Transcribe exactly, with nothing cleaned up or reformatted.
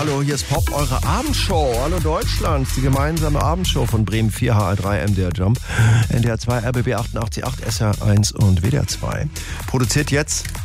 hallo, hier ist Pop, eure Abendshow. Hallo Deutschland, die gemeinsame Abendshow von Bremen vier, H R drei, M D R Jump, N D R zwei, R B B achtundachtzig Komma acht, S R eins und W D R zwei. Produziert jetzt